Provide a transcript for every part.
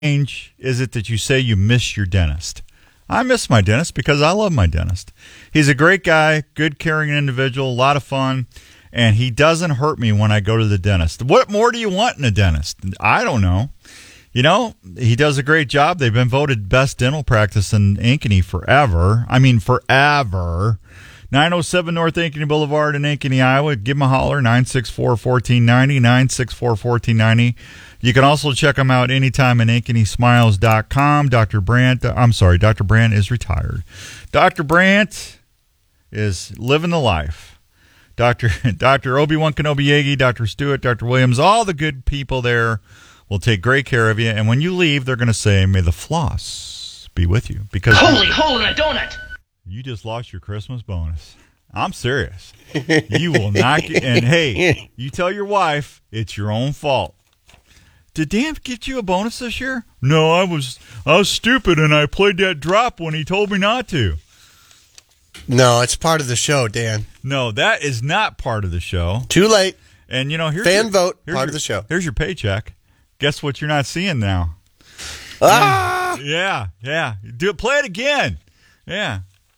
strange is it that you say you miss your dentist? I miss my dentist because I love my dentist. He's a great guy, good, caring individual, a lot of fun, and he doesn't hurt me when I go to the dentist. What more do you want in a dentist? I don't know. You know, he does a great job. They've been voted best dental practice in Ankeny forever. I mean, forever. 907 North Ankeny Boulevard in Ankeny, Iowa. Give him a holler, 964-1490, 964-1490. You can also check him out anytime at AnkenySmiles.com. Dr. Brandt is retired. Dr. Brandt is living the life. Dr. Obi-Wan Kenobi Yagi, Dr. Stewart, Dr. Williams, all the good people there will take great care of you. And when you leave, they're going to say, may the floss be with you. Because holy hole in a donut! You just lost your Christmas bonus. I'm serious. You will not get, and hey, you tell your wife it's your own fault. Did Dan get you a bonus this year? No, I was stupid and I played that drop when he told me not to. No, it's part of the show, Dan. No, that is not part of the show. Too late. And you know, here's vote, part of the show. Here's your paycheck. Guess what you're not seeing now? Ah! Yeah. Play it again. Yeah.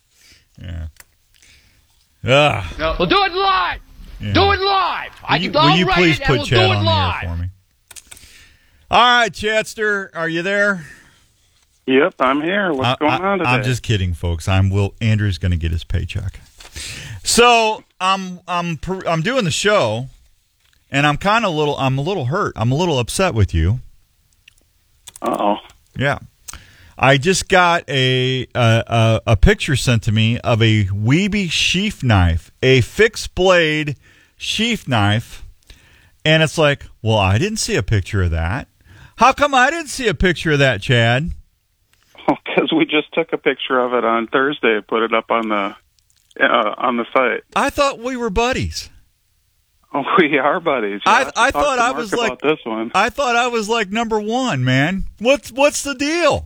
No. We'll do it live. Yeah. Do it live. Will you please put Chad on the air for me? All right, Chadster, are you there? Yep, I'm here. What's going on today? I'm just kidding, folks. Andrew's going to get his paycheck. So I'm doing the show, and I'm a little hurt. I'm a little upset with you. Uh-oh. Yeah. I just got a picture sent to me of a Weeby sheath knife, a fixed blade sheath knife, and it's like, well, I didn't see a picture of that. How come I didn't see a picture of that, Chad? Oh, because we just took a picture of it on Thursday, put it up on the site. I thought we were buddies. Oh, we are buddies. I thought I was like this one. I thought I was like number one, man. What's the deal?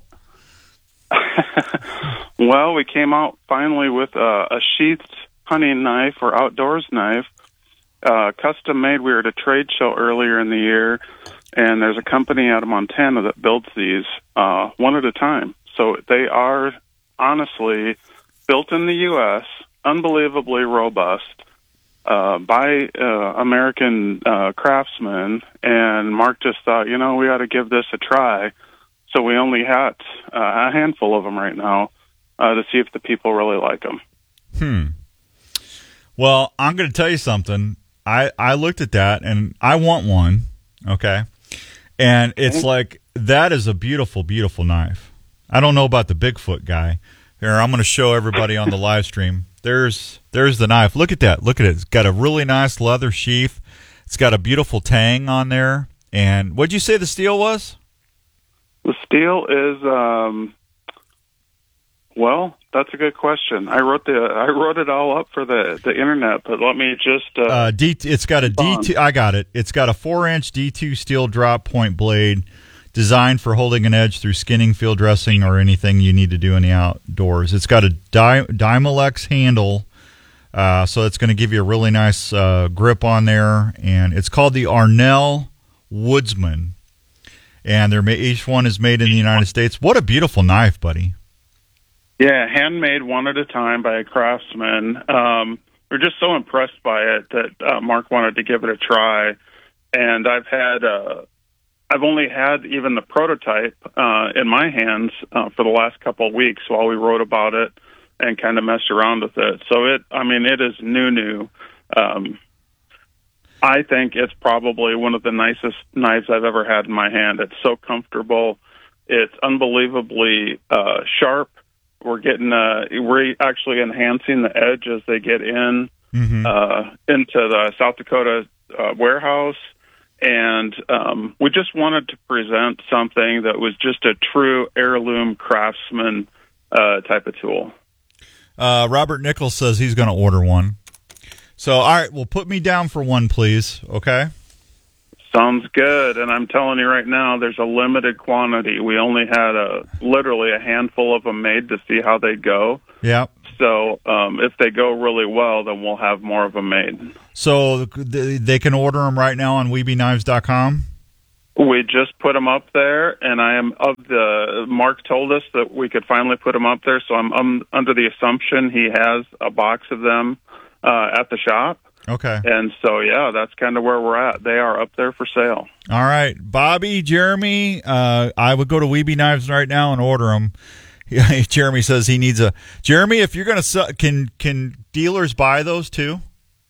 Well, we came out finally with a sheathed hunting knife or outdoors knife, custom made. We were at a trade show earlier in the year, and there's a company out of Montana that builds these one at a time. So they are honestly built in the U.S., unbelievably robust, by American craftsmen. And Mark just thought, we ought to give this a try. So we only had a handful of them right now to see if the people really like them. Well, I'm going to tell you something. I looked at that, and I want one, okay? And it's like, that is a beautiful, beautiful knife. I don't know about the Bigfoot guy. Here, I'm going to show everybody on the live stream. There's the knife. Look at that. Look at it. It's got a really nice leather sheath. It's got a beautiful tang on there. And what'd you say the steel was? The steel is, well, that's a good question. I wrote it all up for the internet, but let me just. It's got a D2. I got it. It's got a 4-inch D2 steel drop point blade, designed for holding an edge through skinning, field dressing, or anything you need to do in the outdoors. It's got a Dymolex handle, so it's going to give you a really nice grip on there, and it's called the Arnell Woodsman. And each one is made in the United States. What a beautiful knife, buddy. Yeah, handmade one at a time by a craftsman. We're just so impressed by it that Mark wanted to give it a try. And I've only had even the prototype in my hands for the last couple of weeks while we wrote about it and kind of messed around with it. So it is new. I think it's probably one of the nicest knives I've ever had in my hand. It's so comfortable. It's unbelievably sharp. We're actually enhancing the edge as they get into the South Dakota warehouse. And we just wanted to present something that was just a true heirloom craftsman type of tool. Robert Nichols says he's going to order one. So, all right, well, put me down for one, please, okay? Sounds good. And I'm telling you right now, there's a limited quantity. We only had literally a handful of them made to see how they go. Yeah. So if they go really well, then we'll have more of them made. So they can order them right now on WeebyKnives.com? We just put them up there, and Mark told us that we could finally put them up there, so I'm under the assumption he has a box of them at the shop. Okay. And so, yeah, that's kind of where we're at. They are up there for sale. All right. Bobby, Jeremy, I would go to Weeby Knives right now and order them. Jeremy says he needs a... Jeremy, if you're going to sell... Can dealers buy those too?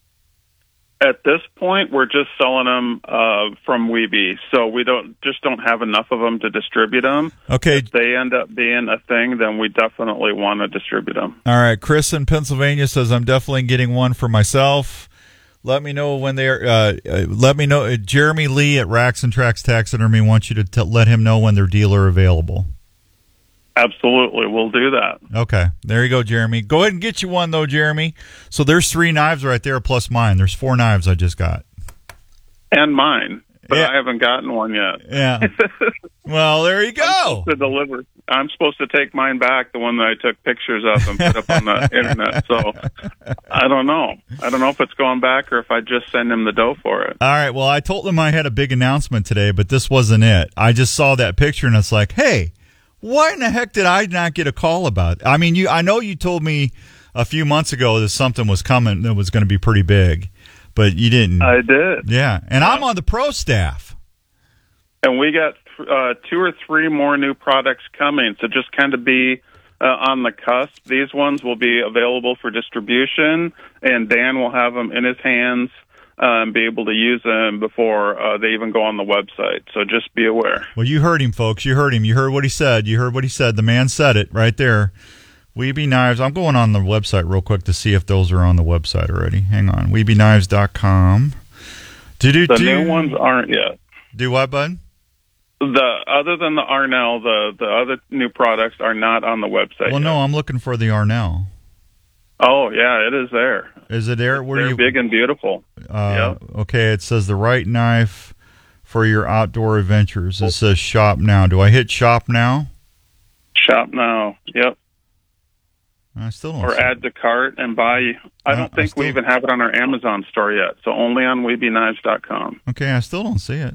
At this point, we're just selling them from Weeby, so we don't have enough of them to distribute them. Okay. If they end up being a thing, then we definitely want to distribute them. All right. Chris in Pennsylvania says, I'm definitely getting one for myself. Let me know when they're. Let me know. Jeremy Lee at Racks and Tracks Taxidermy wants you to let him know when their dealer are available. Absolutely, we'll do that. Okay, there you go, Jeremy. Go ahead and get you one though, Jeremy. So there's 3 knives right there plus mine. There's 4 knives I just got. And mine, but yeah. I haven't gotten one yet. Yeah. Well, there you go. I'm supposed to take mine back, the one that I took pictures of and put up on the internet. So I don't know. I don't know if it's going back or if I just send him the dough for it. All right. Well, I told him I had a big announcement today, but this wasn't it. I just saw that picture and it's like, hey, why in the heck did I not get a call about it? I mean, I know you told me a few months ago that something was coming that was going to be pretty big, but you didn't. I did. Yeah. And I'm on the pro staff. And we got 2 or 3 more new products coming, so just kind of be on the cusp. These ones will be available for distribution, and Dan will have them in his hands and be able to use them before they even go on the website. So just be aware. Well, you heard him, folks. You heard him. You heard what he said. You heard what he said. The man said it right there. Weeby Knives. I'm going on the website real quick to see if those are on the website already. Hang on. WeebyKnives.com. The new ones aren't yet. Do what, bud? Other than the Arnell, the other new products are not on the website. Well, no, I'm looking for the Arnell. Oh, yeah, it is there. Is it there? They're big and beautiful. Yep. Okay, it says the right knife for your outdoor adventures. It says shop now. Do I hit shop now? Shop now, yep. I still don't. Or add to cart and buy. I don't think we even have it on our Amazon store yet, so only on WeebyKnives.com. Okay, I still don't see it.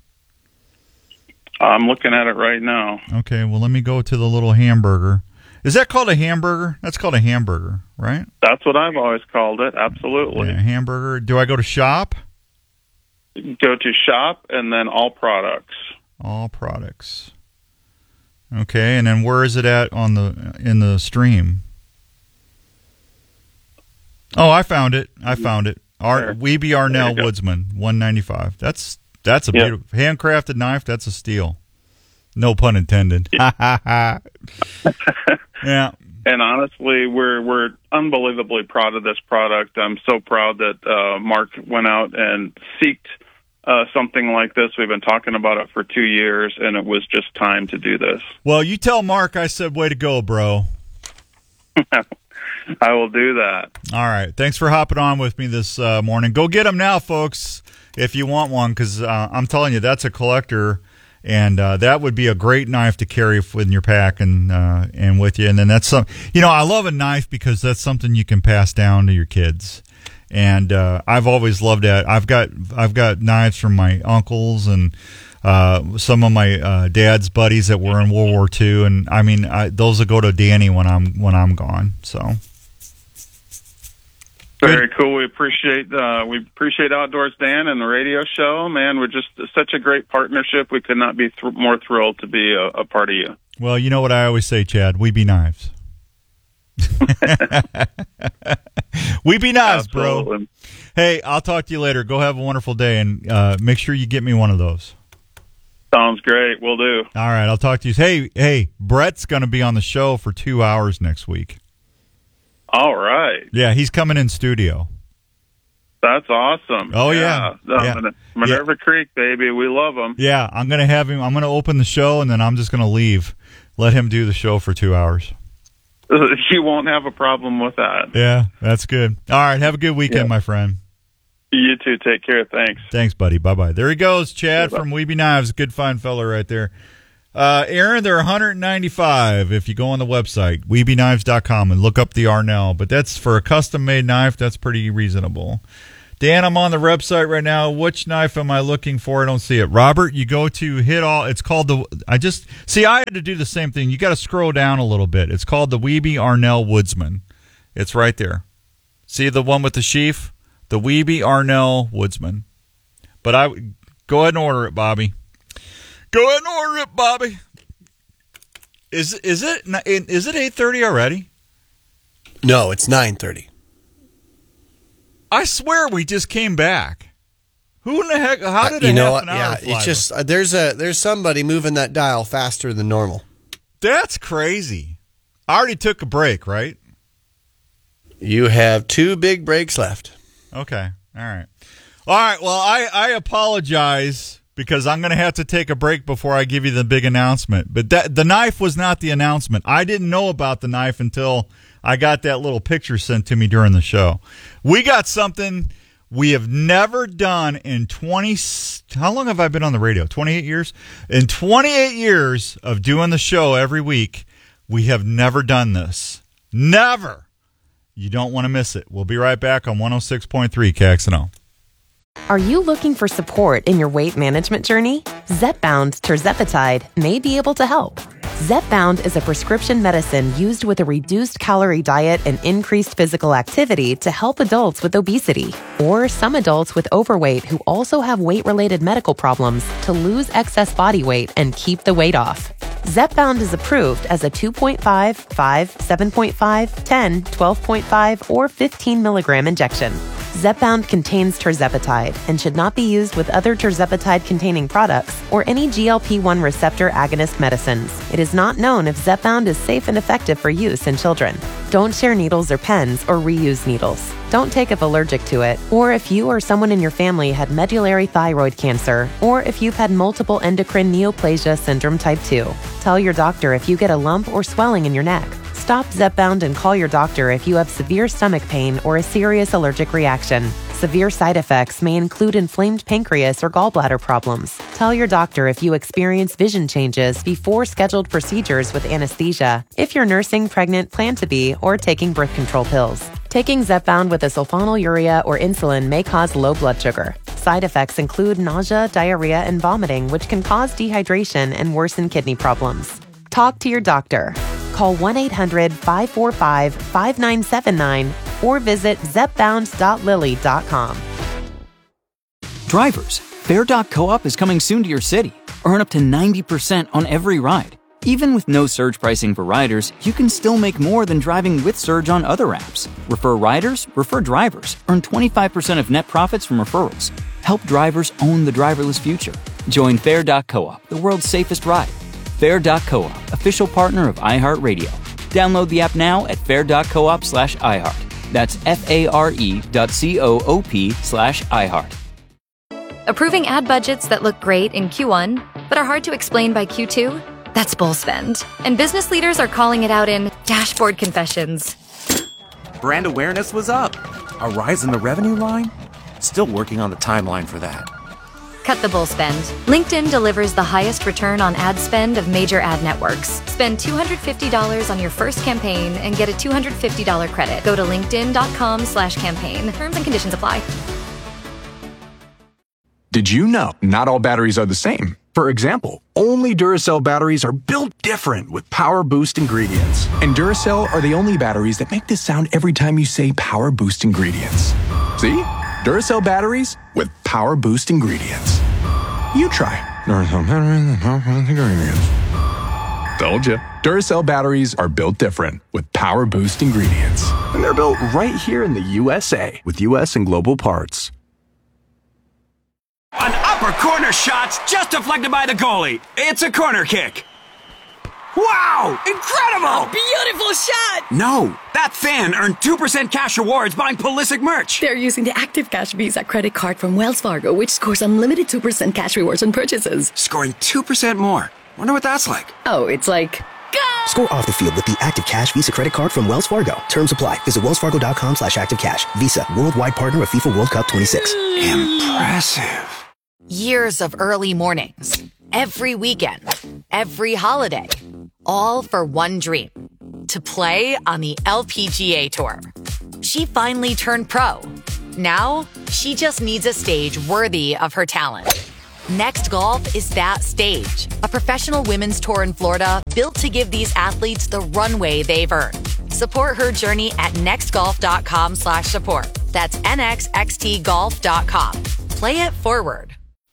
I'm looking at it right now. Okay, well, let me go to the little hamburger. Is that called a hamburger? That's called a hamburger, right? That's what I've always called it, absolutely. Yeah, hamburger. Do I go to shop? Go to shop and then all products. All products. Okay, and then where is it at in the stream? Oh, I found it. Weeby Arnell Woodsman, $195. That's a beautiful handcrafted knife. That's a steal. No pun intended. Yeah. And honestly, we're unbelievably proud of this product. I'm so proud that Mark went out and seeked something like this. We've been talking about it for 2 years, and it was just time to do this. Well, you tell Mark I said, way to go, bro. I will do that. All right. Thanks for hopping on with me this morning. Go get them now, folks, if you want one, because I'm telling you, that's a collector, and that would be a great knife to carry in your pack and with you. And then that's I love a knife because that's something you can pass down to your kids. And I've always loved that. I've got knives from my uncles and some of my dad's buddies that were in World War II, and I mean those will go to Danny when I'm gone. So very cool. We appreciate Outdoors Dan and the radio show. Man, we're just such a great partnership. We could not be more thrilled to be a part of you. Well, you know what I always say, Chad. We be knives. We be knives, absolutely, bro. Hey, I'll talk to you later. Go have a wonderful day, and make sure you get me one of those. Sounds great. Will do. All right, I'll talk to you. Hey, Brett's going to be on the show for 2 hours next week. All right. Yeah, he's coming in studio. That's awesome. Oh, yeah. Minerva Creek, baby. We love them. Yeah, I'm going to have him. I'm going to open the show, and then I'm just going to leave. Let him do the show for 2 hours. You won't have a problem with that. Yeah, that's good. All right, have a good weekend, my friend. You too. Take care. Thanks. Thanks, buddy. Bye-bye. There he goes, Chad from Weeby Knives. Good fine fella right there. Aaron, they're $195 if you go on the website, WeebyKnives.com, and look up the Arnell. But that's for a custom-made knife. That's pretty reasonable. Dan, I'm on the website right now. Which knife am I looking for? I don't see it. Robert, you go to hit all. It's called I had to do the same thing. You got to scroll down a little bit. It's called the Wiebe Arnell Woodsman. It's right there. See the one with the sheath? The Wiebe Arnell Woodsman. But go ahead and order it, Bobby. Go ahead and order it, Bobby. Is it 8:30 already? No, it's 9:30. I swear we just came back. Who in the heck? How did it half an hour fly? It's just there's somebody moving that dial faster than normal. That's crazy. I already took a break, right? You have 2 big breaks left. Okay. All right. Well, I apologize because I'm going to have to take a break before I give you the big announcement. But the knife was not the announcement. I didn't know about the knife until I got that little picture sent to me during the show. We got something we have never done in 20... How long have I been on the radio? 28 years? In 28 years of doing the show every week, we have never done this. Never! You don't want to miss it. We'll be right back on 106.3 KXNO. Are you looking for support in your weight management journey? Zepbound Tirzepatide may be able to help. Zepbound is a prescription medicine used with a reduced calorie diet and increased physical activity to help adults with obesity or some adults with overweight who also have weight-related medical problems to lose excess body weight and keep the weight off. Zepbound is approved as a 2.5, 5, 7.5, 10, 12.5, or 15 milligram injection. Zepbound contains tirzepatide and should not be used with other tirzepatide-containing products or any GLP-1 receptor agonist medicines. It is not known if Zepbound is safe and effective for use in children. Don't share needles or pens or reuse needles. Don't take if allergic to it, or if you or someone in your family had medullary thyroid cancer, or if you've had multiple endocrine neoplasia syndrome type 2. Tell your doctor if you get a lump or swelling in your neck. Stop Zepbound and call your doctor if you have severe stomach pain or a serious allergic reaction. Severe side effects may include inflamed pancreas or gallbladder problems. Tell your doctor if you experience vision changes before scheduled procedures with anesthesia, if you're nursing, pregnant, plan to be, or taking birth control pills. Taking Zepbound with a sulfonylurea or insulin may cause low blood sugar. Side effects include nausea, diarrhea, and vomiting, which can cause dehydration and worsen kidney problems. Talk to your doctor. Call 1-800-545-5979 or visit zepbound.lilly.com. Drivers, Fair.coop is coming soon to your city. Earn up to 90% on every ride. Even with no surge pricing for riders, you can still make more than driving with surge on other apps. Refer riders, refer drivers. Earn 25% of net profits from referrals. Help drivers own the driverless future. Join Fair.coop, the world's safest ride. Fair.coop, official partner of iHeartRadio. Download the app now at fair.coop/iHeart. That's FARE.coop/iHeart. Approving ad budgets that look great in Q1, but are hard to explain by Q2? That's bull spend. And business leaders are calling it out in dashboard confessions. Brand awareness was up. A rise in the revenue line? Still working on the timeline for that. Cut the bull spend. LinkedIn delivers the highest return on ad spend of major ad networks. Spend $250 on your first campaign and get a $250 credit. Go to linkedin.com/campaign. Terms and conditions apply. Did you know not all batteries are the same? For example, only Duracell batteries are built different with Power Boost ingredients. And Duracell are the only batteries that make this sound every time you say Power Boost ingredients. See? Duracell batteries with Power Boost ingredients. You try. Duracell batteries with Power Boost ingredients. Told you. Duracell batteries are built different with Power Boost ingredients. And they're built right here in the USA with US and global parts. An upper corner shot's just deflected by the goalie. It's a corner kick. Wow! Incredible! Beautiful shot! No, that fan earned 2% cash rewards buying Pulisic merch. They're using the Active Cash Visa credit card from Wells Fargo, which scores unlimited 2% cash rewards on purchases. Scoring 2% more. Wonder what that's like. Oh, it's like... Go! Score off the field with the Active Cash Visa credit card from Wells Fargo. Terms apply. Visit wellsfargo.com/activecash. Visa, worldwide partner of FIFA World Cup 26. Impressive. Years of early mornings, every weekend, every holiday, all for one dream, to play on the LPGA Tour. She finally turned pro, Now, she just needs a stage worthy of her talent. Next Golf is that stage. A professional women's tour in Florida built to give these athletes the runway they've earned. Support her journey at nextgolf.com/support. That's nxxtgolf.com. Play it forward.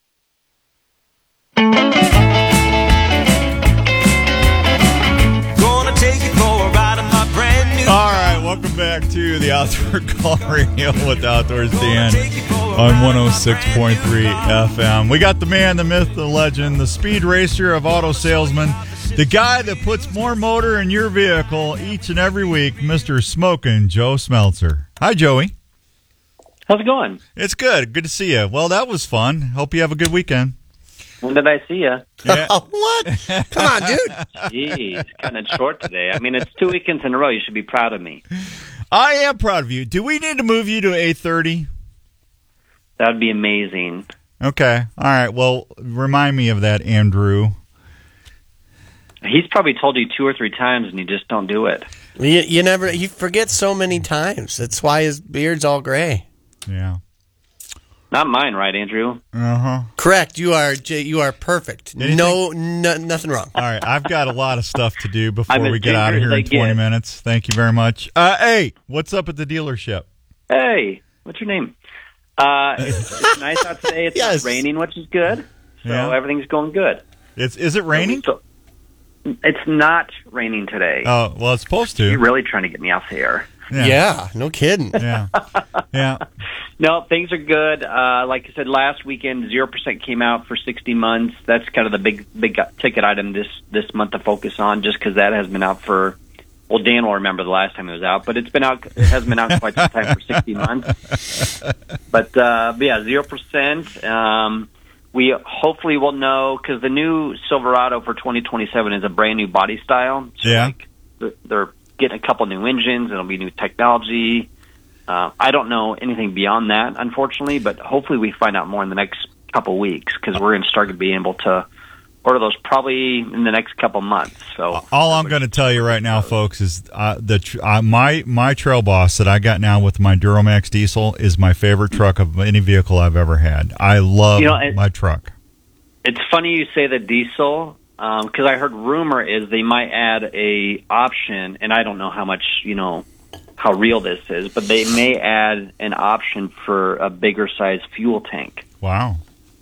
Gonna take you for a ride in my brand new. All right, welcome back to the Outdoor Call Radio with Outdoors Dan on 106.3 FM. We got the man, the myth, the legend, the speed racer of auto salesmen, the guy that puts more motor in your vehicle each and every week, Mr. Smokin' Joe Smeltzer. Hi, Joey. How's it going? It's good. Good to see you. Well, that was fun. Hope you have a good weekend. When did I see you? Yeah. What? Come on, dude. Jeez, cutting it short today. I mean, it's 2 weekends in a row. You should be proud of me. I am proud of you. Do we need to move you to 8:30? That would be amazing. Okay. All right. Well, remind me of that, Andrew. He's probably told you 2 or 3 times, and you just don't do it. You forget so many times. That's why his beard's all gray. Yeah. Not mine, right, Andrew? Uh-huh. Correct. You are perfect. Nothing wrong. All right. I've got a lot of stuff to do before I'm we get out of here in 20 minutes. Thank you very much. Hey, what's up at the dealership? Hey, what's your name? It's nice out today. It's not raining, which is good. So everything's going good. Is it raining? It's not raining today. Oh, well, it's supposed to. You're really trying to get me off the air. Yeah, no kidding. Yeah. Yeah. No, things are good. Like I said, last weekend, 0% came out for 60 months. That's kind of the big ticket item this month to focus on, just because that has been out for, well, Dan will remember the last time it was out, but it has been out quite some time for 60 months. But yeah, 0%. We hopefully will know, because the new Silverado for 2027 is a brand new body style. So they're getting a couple new engines. It'll be new technology. I don't know anything beyond that, unfortunately, but hopefully we find out more in the next couple weeks, because we're going to start to be able to order those probably in the next couple months. So all I'm going to tell you right now, folks, is my Trail Boss that I got now with my Duramax diesel is my favorite truck of any vehicle I've ever had. I love my truck. It's funny you say the diesel, because I heard rumor is they might add a option, and I don't know how much, how real this is, but they may add an option for a bigger size fuel tank. Wow.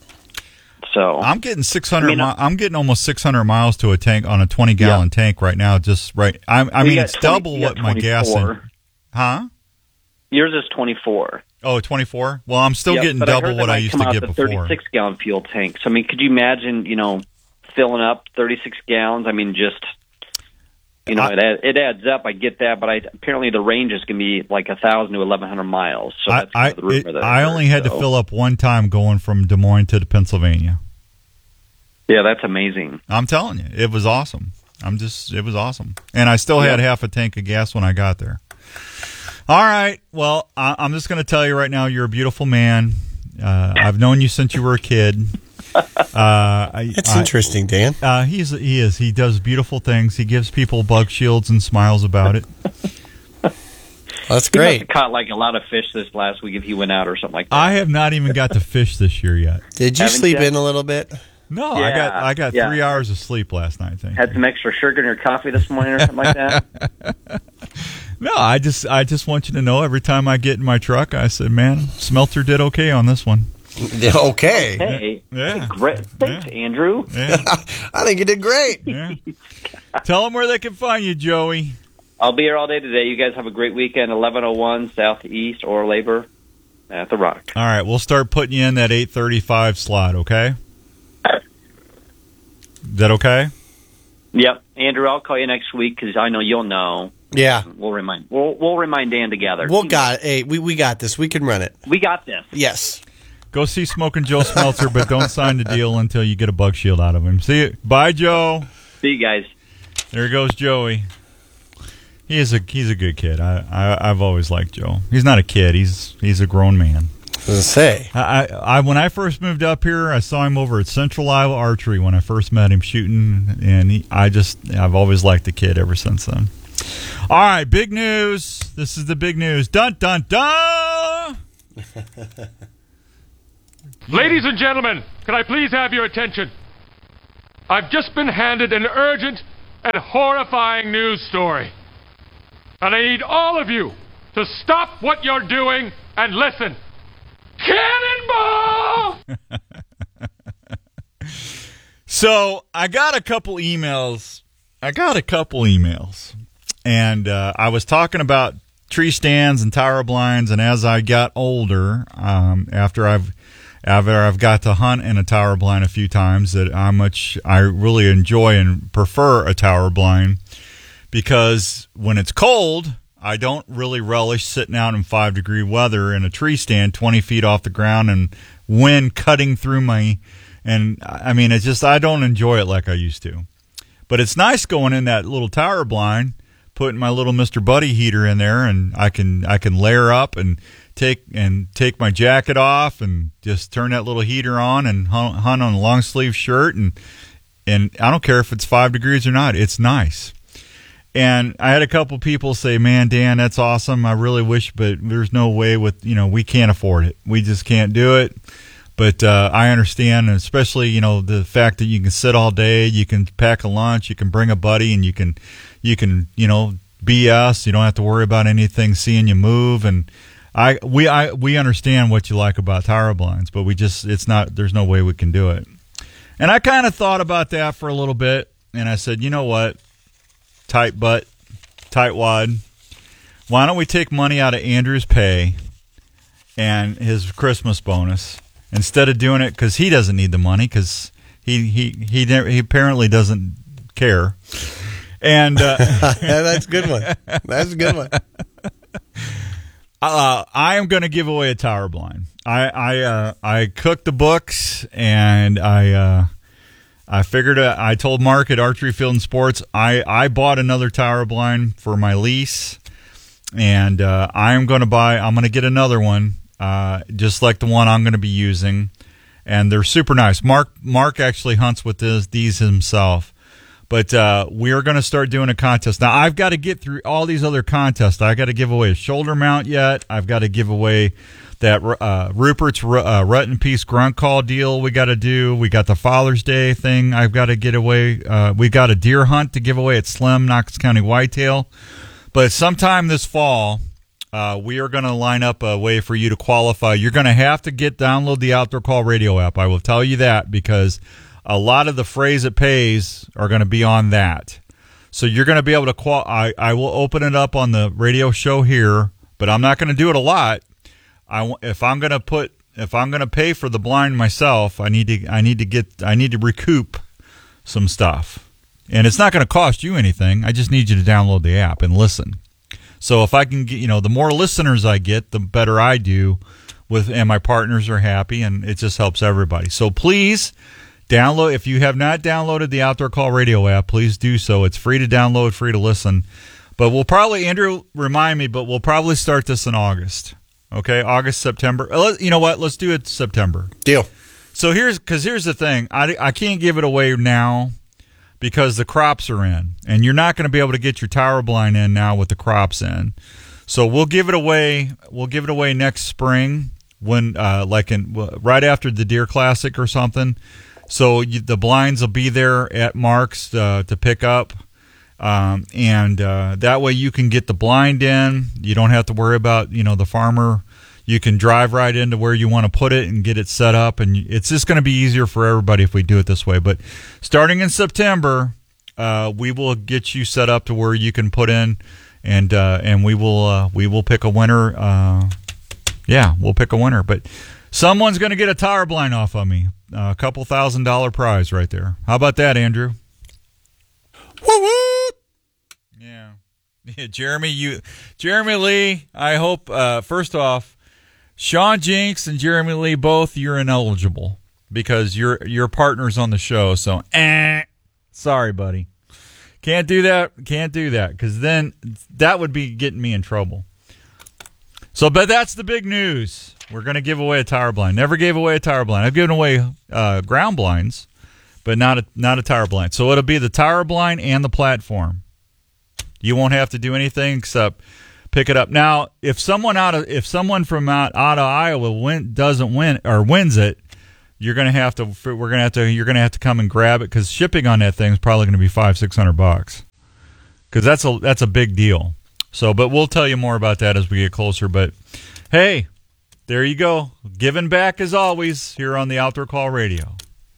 So I'm getting 600. I'm getting almost 600 miles to a tank on a 20-gallon tank right now. Just right. I mean, it's double what my gas. Huh? Yours is 24. Oh, 24. Well, I'm still getting double what I used to get before. 36-gallon fuel tank. So I mean, could you imagine? Filling up 36 gallons. I mean, just. It adds up. I get that, but apparently the range is going to be like 1,000 to 1,100 miles. So that's the rumor that I only had to fill up one time going from Des Moines to Pennsylvania. Yeah, that's amazing. I'm telling you, it was awesome. It was awesome, and I still had half a tank of gas when I got there. All right, well, I'm just going to tell you right now, you're a beautiful man. I've known you since you were a kid. That's interesting, Dan. He is. He does beautiful things. He gives people bug shields and smiles about it. That's great. He must have caught like a lot of fish this last week if he went out or something like that. I have not even got to fish this year yet. Did you sleep in a little bit? No, I got 3 hours of sleep last night. Had some extra sugar in your coffee this morning or something like that? No, I just want you to know, every time I get in my truck, I said, man, Smelter did okay on this one. Okay. Hey, yeah. Great. Thanks, Andrew. Yeah. I think you did great. Yeah. Tell them where they can find you, Joey. I'll be here all day today. You guys have a great weekend. 1101 Southeast or Labor at the Rock. All right, we'll start putting you in that 8:35 slot. Okay. Is that okay? Yep, Andrew. I'll call you next week because I know you'll know. Yeah, we'll remind Dan together. We got this. We can run it. We got this. Yes. Go see Smokin' Joe Smeltzer, but don't sign the deal until you get a bug shield out of him. See you. Bye, Joe. See you guys. There goes Joey. He's a good kid. I've always liked Joe. He's not a kid. He's a grown man. I when I first moved up here, I saw him over at Central Iowa Archery when I first met him shooting, and I've always liked the kid ever since then. All right, big news. This is the big news. Dun dun dun. Ladies and gentlemen, can I please have your attention? I've just been handed an urgent and horrifying news story. And I need all of you to stop what you're doing and listen. Cannonball! So I got a couple emails. And I was talking about tree stands and tower blinds, and as I got older, after I've got to hunt in a tower blind a few times, that how much I really enjoy and prefer a tower blind, because when it's cold, I don't really relish sitting out in 5-degree weather in a tree stand 20 feet off the ground and wind cutting through me. And I mean, it's just, I don't enjoy it like I used to. But it's nice going in that little tower blind, putting my little Mr. Buddy heater in there, and I can layer up and take my jacket off and just turn that little heater on and hunt on a long sleeve shirt, and I don't care if it's 5 degrees or not. It's nice. And I had a couple people say, "Man, Dan, that's awesome. I really wish, but there's no way we can't afford it. We just can't do it." But I understand, and especially, the fact that you can sit all day, you can pack a lunch, you can bring a buddy, and you can BS. You don't have to worry about anything seeing you move. And we understand what you like about tower blinds, but there's no way we can do it. And I kind of thought about that for a little bit, and I said, you know what, tight butt, tight wad, why don't we take money out of Andrew's pay and his Christmas bonus, instead of doing it, because he doesn't need the money, because he apparently doesn't care. And that's a good one. That's a good one. I am going to give away a tower blind. I cooked the books, and I figured I told Mark at Archery Field and Sports I bought another tower blind for my lease, and I'm going to get another one. Just like the one I'm going to be using, and they're super nice. Mark actually hunts with these himself, but we are going to start doing a contest. Now, I've got to get through all these other contests. I got to give away a shoulder mount yet. I've got to give away that Rupert's Rut and Peace grunt call deal we got to do. We got the Father's Day thing I've got to get away. We got a deer hunt to give away at Slim, Knox County Whitetail. But sometime this fall, we are going to line up a way for you to qualify. You're going to have to download the Outdoor Call radio app. I will tell you that, because a lot of the phrase it pays are going to be on that. So you're going to be able to I will open it up on the radio show here, but I'm not going to do it a lot. If I'm going to pay for the blind myself, I need to recoup some stuff. And it's not going to cost you anything. I just need you to download the app and listen. So if I can get, the more listeners I get, the better I do and my partners are happy, and it just helps everybody. So please download. If you have not downloaded the Outdoor Call radio app, please do so. It's free to download, free to listen. But Andrew, remind me, but we'll probably start this in August. Okay, August, September. You know what? Let's do it September. Deal. So here's the thing. I can't give it away now, because the crops are in, and you're not going to be able to get your tower blind in now with the crops in. So we'll give it away. We'll give it away next spring, when right after the Deer Classic or something. So the blinds will be there at Mark's to pick up, and that way you can get the blind in. You don't have to worry about the farmer. You can drive right into where you want to put it and get it set up, and it's just going to be easier for everybody if we do it this way. But starting in September, we will get you set up to where you can put in, and we will pick a winner. We'll pick a winner. But someone's going to get a tower blind off of me. A couple $1,000 prize right there. How about that, Andrew? Woo-woo! Yeah, Jeremy Lee. I hope first off, Sean Jinx and Jeremy Lee, both, you're ineligible because you're partners on the show. So, sorry, buddy. Can't do that, because then that would be getting me in trouble. So, but that's the big news. We're going to give away a tower blind. Never gave away a tower blind. I've given away ground blinds, but not a tower blind. So it'll be the tower blind and the platform. You won't have to do anything except pick it up. Now, if someone from out of Iowa wins it, you're gonna have to come and grab it, because shipping on that thing is probably going to be $500-$600, because that's a big deal. So, but we'll tell you more about that as we get closer. But hey, there you go, giving back as always here on the Outdoor Call Radio.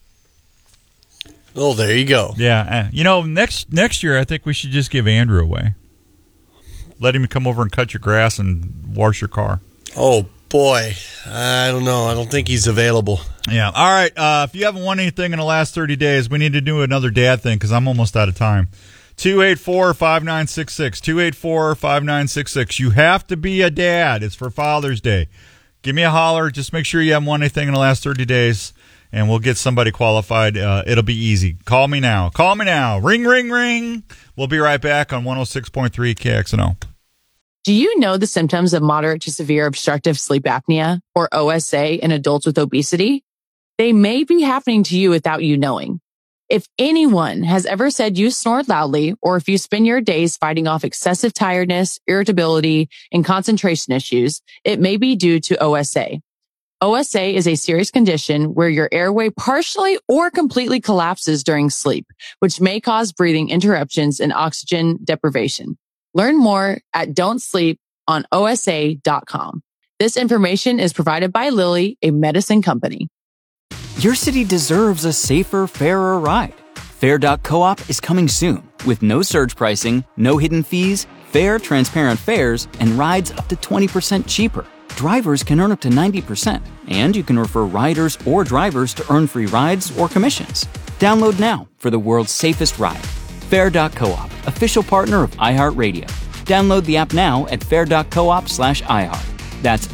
Oh, there you go. Yeah, next year I think we should just give Andrew away. Let him come over and cut your grass and wash your car. Oh boy, I don't know. I don't think he's available. Yeah. All right. If you haven't won anything in the last 30 days, we need to do another dad thing, because I'm almost out of time. 284-5966. 284-5966. You have to be a dad. It's for Father's Day. Give me a holler. Just make sure you haven't won anything in the last 30 days, and we'll get somebody qualified. It'll be easy. Call me now. Call me now. Ring, ring, ring. We'll be right back on 106.3 KXNO. Do you know the symptoms of moderate to severe obstructive sleep apnea, or OSA, in adults with obesity? They may be happening to you without you knowing. If anyone has ever said you snore loudly, or if you spend your days fighting off excessive tiredness, irritability, and concentration issues, it may be due to OSA. OSA is a serious condition where your airway partially or completely collapses during sleep, which may cause breathing interruptions and oxygen deprivation. Learn more at don'tsleeponosa.com. This information is provided by Lilly, a medicine company. Your city deserves a safer, fairer ride. Fair.coop is coming soon with no surge pricing, no hidden fees, fair, transparent fares, and rides up to 20% cheaper. Drivers can earn up to 90%, and you can refer riders or drivers to earn free rides or commissions. Download now for the world's safest ride. Fair.coop, official partner of iHeartRadio. Download the app now at fair.coop/iHeart. That's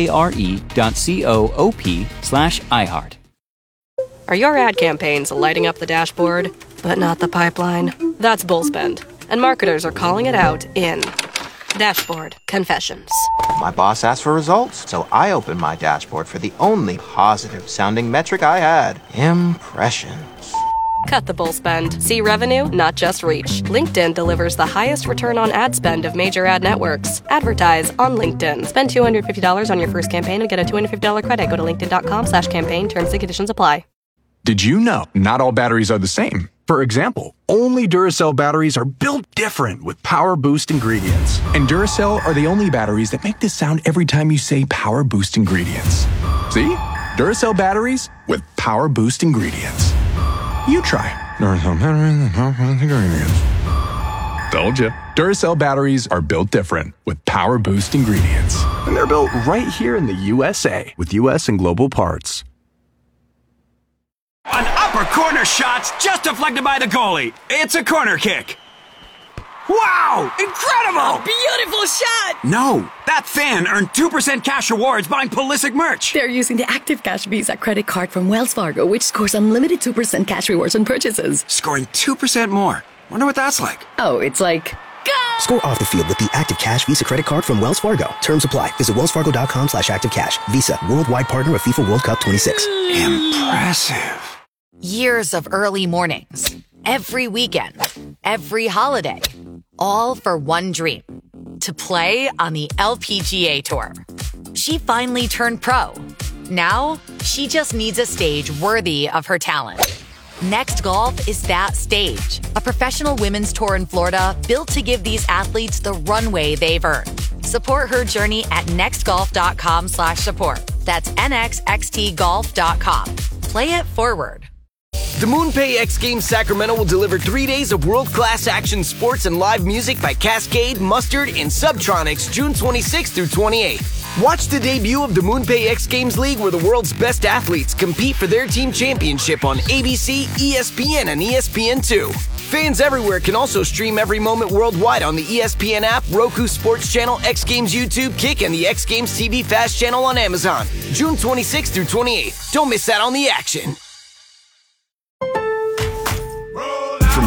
FARE.coop/iHeart. Are your ad campaigns lighting up the dashboard, but not the pipeline? That's bullspend, and marketers are calling it out in Dashboard Confessions. My boss asked for results, so I opened my dashboard for the only positive-sounding metric I had: impressions. Cut the bull spend. See revenue, not just reach. LinkedIn delivers the highest return on ad spend of major ad networks. Advertise on LinkedIn. Spend $250 on your first campaign and get a $250 credit. Go to linkedin.com/campaign. Terms and conditions apply. Did you know not all batteries are the same? For example, only Duracell batteries are built different with Power Boost ingredients. And Duracell are the only batteries that make this sound every time you say Power Boost ingredients. See? Duracell batteries with Power Boost ingredients. You try Duracell batteries with Power Boost ingredients. Told you. Duracell batteries are built different with Power Boost ingredients. And they're built right here in the USA with US and global parts. An upper corner shot's just deflected by the goalie. It's a corner kick. Wow! Incredible! Beautiful shot! No, that fan earned 2% cash rewards buying Pulisic merch. They're using the Active Cash Visa credit card from Wells Fargo, which scores unlimited 2% cash rewards on purchases. Scoring 2% more. Wonder what that's like. Oh, it's like... Score off the field with the Active Cash Visa credit card from Wells Fargo. Terms apply. Visit wellsfargo.com/activecash. Visa, worldwide partner of FIFA World Cup 26. Impressive. Years of early mornings, every weekend, every holiday, all for one dream: to play on the LPGA Tour. She finally turned pro. Now, she just needs a stage worthy of her talent. Next Golf is that stage. A professional women's tour in Florida built to give these athletes the runway they've earned. Support her journey at nextgolf.com/support. That's nxxtgolf.com. Play it forward. The MoonPay X Games Sacramento will deliver 3 days of world-class action sports and live music by Cascade, Mustard, and Subtronics June 26th through 28th. Watch the debut of the MoonPay X Games League, where the world's best athletes compete for their team championship on ABC, ESPN, and ESPN2. Fans everywhere can also stream every moment worldwide on the ESPN app, Roku Sports Channel, X Games YouTube, Kick, and the X Games TV Fast channel on Amazon. June 26th through 28th. Don't miss out on the action. From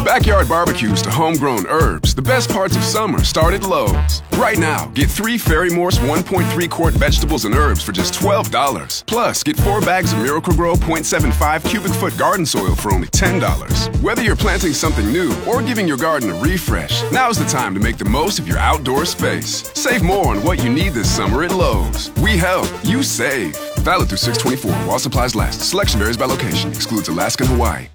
backyard barbecues to homegrown herbs, the best parts of summer start at Lowe's. Right now, get 3 Ferry Morse 1.3 quart vegetables and herbs for just $12. Plus, get 4 bags of Miracle-Gro 0.75 cubic foot garden soil for only $10. Whether you're planting something new or giving your garden a refresh, now's the time to make the most of your outdoor space. Save more on what you need this summer at Lowe's. We help, you save. Valid through 6/24 while supplies last. Selection varies by location. Excludes Alaska and Hawaii.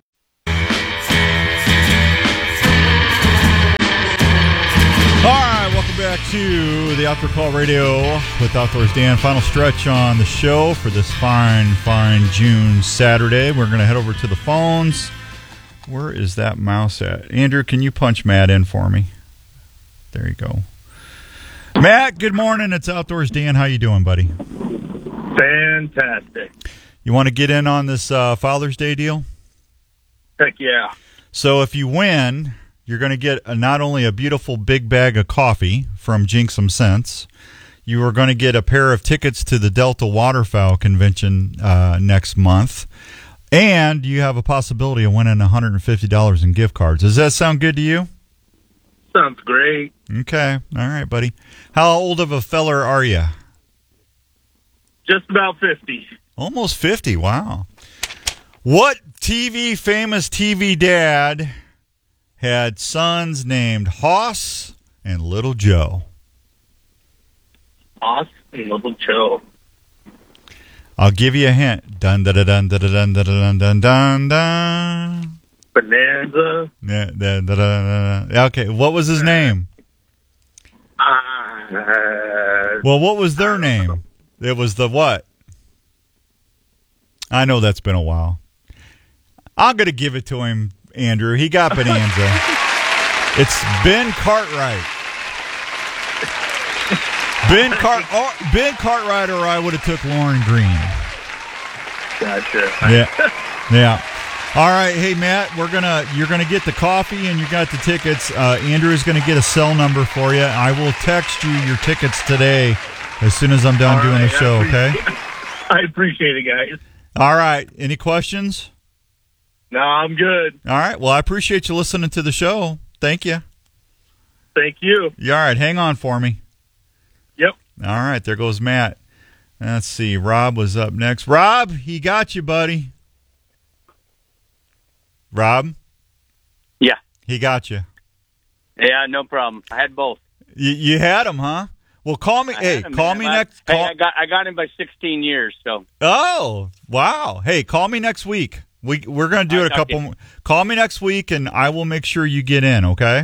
All right, welcome back to the Outdoor Call Radio with Outdoors Dan. Final stretch on the show for this fine June Saturday. We're going to head over to the phones. Where is that mouse at? Andrew, can you punch Matt in for me? There you go. Matt, good morning. It's Outdoors Dan. How you doing, buddy? Fantastic. You want to get in on this Father's Day deal? Heck yeah. So if you win, you're going to get not only a beautiful big bag of coffee from Jinxum Scents, you are going to get a pair of tickets to the Delta Waterfowl Convention next month, and you have a possibility of winning $150 in gift cards. Does that sound good to you? Sounds great. Okay. All right, buddy. How old of a feller are you? Just about 50. Almost 50. Wow. What famous TV dad had sons named Hoss and Little Joe? Hoss and Little Joe. I'll give you a hint. Dun dun dun dun dun dun dun dun dun dun. Bonanza. Yeah, okay, what was his name? Well, what was their name? It was the what? I know that's been a while. I'm going to give it to him, Andrew. He got Bonanza. It's Ben Cartwright. Ben Cartwright, or I would have took Lauren Green. Gotcha. Yeah. All right, hey Matt, you're gonna get the coffee and you got the tickets. Andrew is gonna get a cell number for you. I will text you your tickets today as soon as I'm done doing the show. Okay. I appreciate it, guys. All right. Any questions? No, I'm good. All right. Well, I appreciate you listening to the show. Thank you. Thank you. All right. Hang on for me. Yep. All right. There goes Matt. Let's see. Rob was up next. Rob, he got you, buddy. Rob? Yeah. He got you. Yeah, no problem. I had both. You had him, huh? Well, call me. Hey, call me next. I got him by 16 years. So. Oh, wow. Hey, call me next week. We're going to do it a couple more. Call me next week, and I will make sure you get in, okay?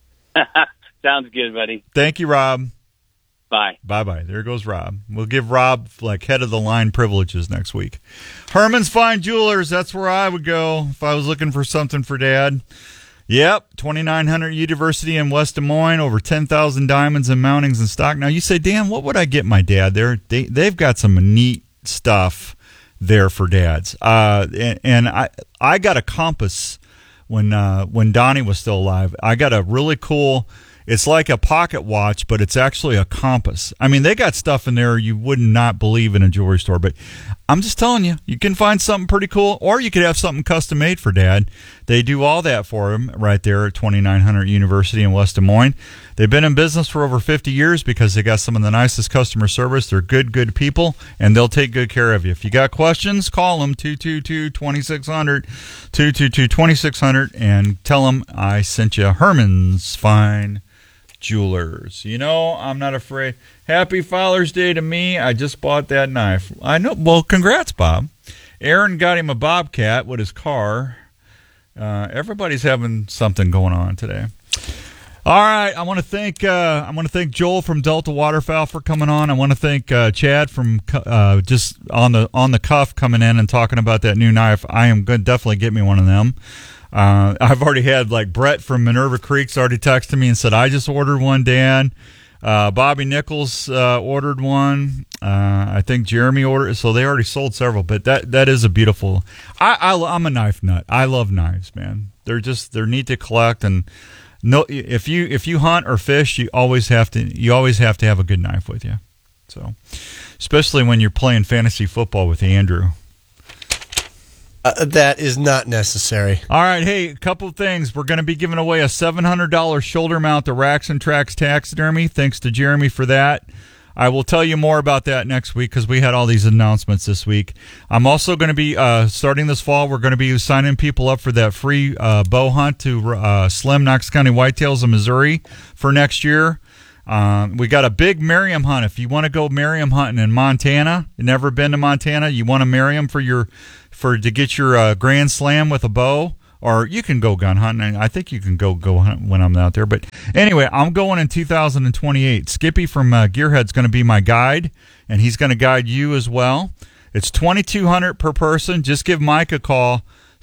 Sounds good, buddy. Thank you, Rob. Bye. Bye-bye. There goes Rob. We'll give Rob, head-of-the-line privileges next week. Herman's Fine Jewelers, that's where I would go if I was looking for something for Dad. Yep, 2900 University in West Des Moines, over 10,000 diamonds and mountings in stock. Now, you say, Dan, what would I get my dad there? They've got some neat stuff there for dads. And I got a compass when Donnie was still alive. I got a really cool... It's like a pocket watch, but it's actually a compass. I mean, they got stuff in there you would not believe in a jewelry store, but I'm just telling you, you can find something pretty cool, or you could have something custom made for Dad. They do all that for him right there at 2900 University in West Des Moines. They've been in business for over 50 years because they got some of the nicest customer service. They're good people, and they'll take good care of you. If you got questions, call them 222-2600, 222-2600, and tell them I sent you Herman's Fine Jewelers. You know, I'm not afraid. Happy Father's Day to me. I just bought that knife. I know. Well, congrats, Bob. Aaron got him a Bobcat with his car. Everybody's having something going on today. All right, I want to thank Joel from Delta Waterfowl for coming on. I want to thank Chad from just on the cuff coming in and talking about that new knife. I am going to definitely get me one of them. I've already had Brett from Minerva Creek's already texted me and said, I just ordered one, Dan. Bobby Nichols ordered one. I think Jeremy ordered, so they already sold several, but that is a beautiful, I'm a knife nut. I love knives, man. They're neat to collect, and no, if you hunt or fish, you always have to have a good knife with you. So, especially when you're playing fantasy football with Andrew. That is not necessary. All right, hey, a couple of things. We're going to be giving away a $700 shoulder mount to Racks and Tracks Taxidermy. Thanks to Jeremy for that. I will tell you more about that next week because we had all these announcements this week. I'm also going to be, starting this fall, we're going to be signing people up for that free bow hunt to Slim Knox County Whitetails in Missouri for next year. We got a big Merriam hunt. If you want to go Merriam hunting in Montana, you've never been to Montana, you want a Merriam to get your Grand Slam with a bow, or you can go gun hunting. I think you can go hunt when I'm out there. But anyway, I'm going in 2028. Skippy from Gearhead's going to be my guide, and he's going to guide you as well. It's $2,200 per person. Just give Mike a call,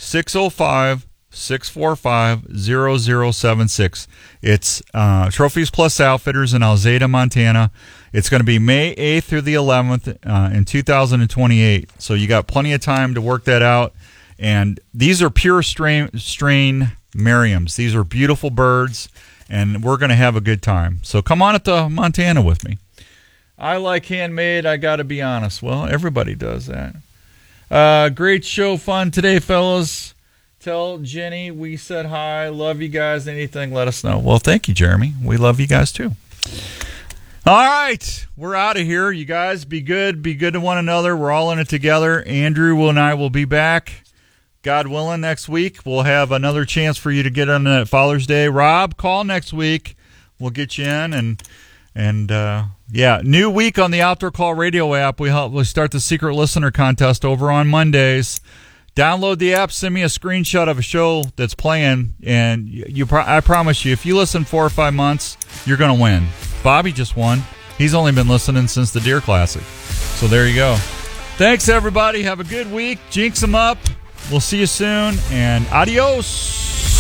605-645-0076. It's Trophies Plus Outfitters in Alzada, Montana. It's going to be May 8th through the 11th in 2028. So you got plenty of time to work that out. And these are pure strain Merriams. These are beautiful birds, and we're going to have a good time. So come on to Montana with me. I like handmade, I got to be honest. Well, everybody does that. Great show, fun today, fellas. Tell Jenny we said hi. Love you guys. Anything, let us know. Well, thank you, Jeremy. We love you guys, too. All right. We're out of here. You guys be good. Be good to one another. We're all in it together. Andrew and I will be back, God willing, next week. We'll have another chance for you to get on that Father's Day. Rob, call next week. We'll get you in. And new week on the Outdoor Call Radio app. We start the secret listener contest over on Mondays. Download the app, send me a screenshot of a show that's playing, and I promise you, if you listen 4 or 5 months, you're going to win. Bobby just won. He's only been listening since the Deer Classic. So there you go. Thanks, everybody. Have a good week. Jinx them up. We'll see you soon, and adios.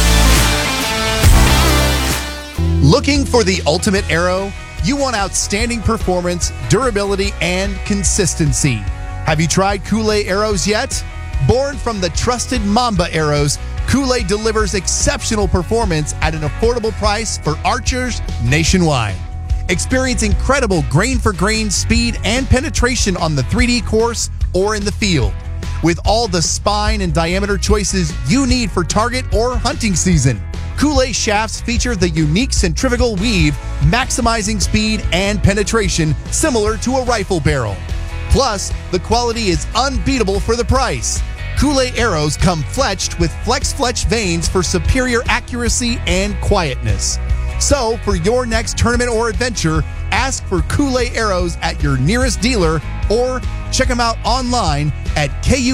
Looking for the ultimate arrow? You want outstanding performance, durability, and consistency. Have you tried Kool-Aid arrows yet? Born from the trusted Mamba arrows, Kool-Aid delivers exceptional performance at an affordable price for archers nationwide. Experience incredible grain-for-grain speed and penetration on the 3D course or in the field. With all the spine and diameter choices you need for target or hunting season, Kool-Aid shafts feature the unique centrifugal weave, maximizing speed and penetration similar to a rifle barrel. Plus, the quality is unbeatable for the price. Kool-Aid arrows come fletched with Flex vanes for superior accuracy and quietness. So, for your next tournament or adventure, ask for Kool-Aid arrows at your nearest dealer or check them out online at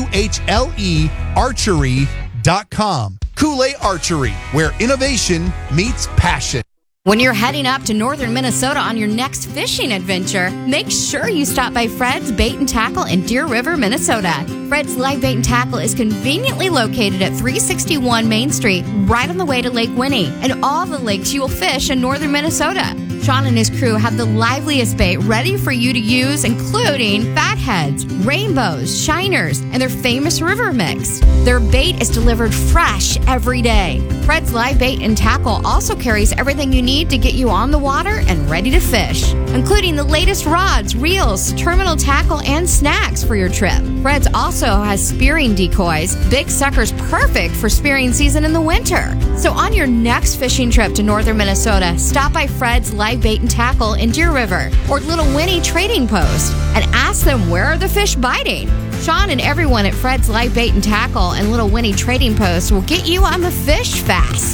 KUHLEarchery.com. Kool-Aid Archery, where innovation meets passion. When you're heading up to northern Minnesota on your next fishing adventure, make sure you stop by Fred's Bait and Tackle in Deer River, Minnesota. Fred's Live Bait and Tackle is conveniently located at 361 Main Street, right on the way to Lake Winnie, and all the lakes you will fish in northern Minnesota. Sean and his crew have the liveliest bait ready for you to use, including fatheads, rainbows, shiners, and their famous river mix. Their bait is delivered fresh every day. Fred's Live Bait and Tackle also carries everything you need to get you on the water and ready to fish, including the latest rods, reels, terminal tackle, and snacks for your trip. Fred's also has spearing decoys, big suckers perfect for spearing season in the winter. So on your next fishing trip to northern Minnesota, stop by Fred's Live Bait and Tackle in Deer River or Little Winnie Trading Post and ask them where are the fish biting. Sean and everyone at Fred's Live Bait and Tackle and Little Winnie Trading Post will get you on the fish fast.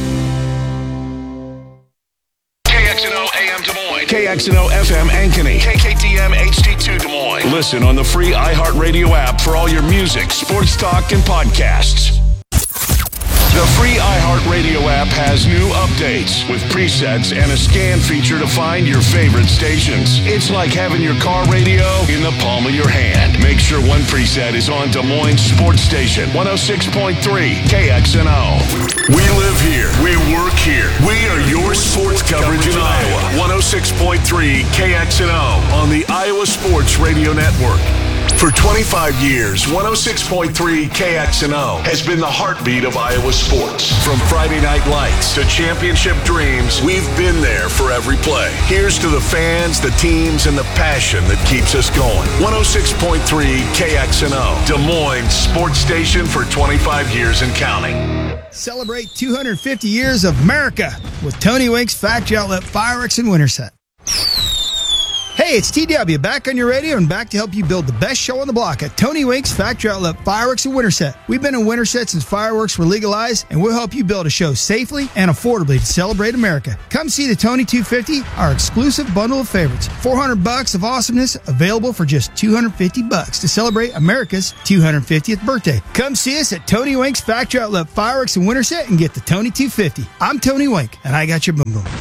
KXNO AM Des Moines, KXNO FM Ankeny, KKTM HD2 Des Moines. Listen on the free iHeartRadio app for all your music, sports talk, and podcasts. The free iHeartRadio app has new updates with presets and a scan feature to find your favorite stations. It's like having your car radio in the palm of your hand. Make sure one preset is on Des Moines Sports Station 106.3 KXNO. We live here. We work here. We are your sports coverage in Iowa. 106.3 KXNO on the Iowa Sports Radio Network. For 25 years, 106.3 KXNO has been the heartbeat of Iowa sports. From Friday Night Lights to championship dreams, we've been there for every play. Here's to the fans, the teams, and the passion that keeps us going. 106.3 KXNO, Des Moines sports station for 25 years and counting. Celebrate 250 years of America with Tony Wink's Factory Outlet Fireworks in Winterset. Hey, it's TW, back on your radio and back to help you build the best show on the block at Tony Wink's Factory Outlet Fireworks in Winterset. We've been in Winterset since fireworks were legalized, and we'll help you build a show safely and affordably to celebrate America. Come see the Tony 250, our exclusive bundle of favorites. $400 of awesomeness available for just $250 to celebrate America's 250th birthday. Come see us at Tony Wink's Factory Outlet Fireworks in Winterset and get the Tony 250. I'm Tony Wink, and I got your boom boom.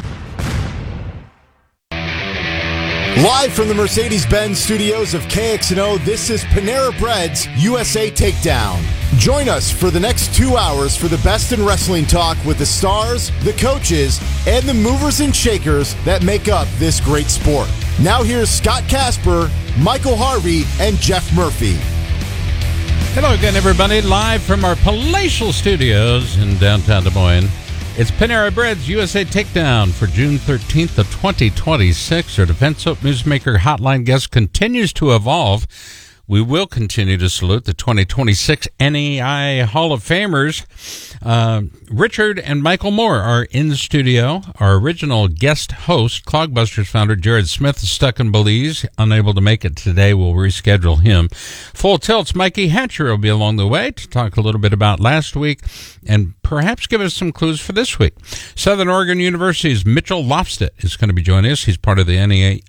Live from the Mercedes-Benz studios of KXNO, this is Panera Bread's USA Takedown. Join us for the next 2 hours for the best in wrestling talk with the stars, the coaches, and the movers and shakers that make up this great sport. Now here's Scott Casper, Michael Harvey, and Jeff Murphy. Hello again, everybody, live from our palatial studios in downtown Des Moines. It's Panera Bread's USA Takedown for June 13th of 2026. Our Defense Soap Newsmaker hotline guest continues to evolve. We will continue to salute the 2026 NEI Hall of Famers. Richard and Michael Moore are in the studio. Our original guest host, Clogbusters founder Jared Smith, is stuck in Belize, unable to make it today. We'll reschedule him. Full Tilt's Mikey Hatcher will be along the way to talk a little bit about last week and perhaps give us some clues for this week. Southern Oregon University's Mitchell Lofstedt is going to be joining us. He's part of the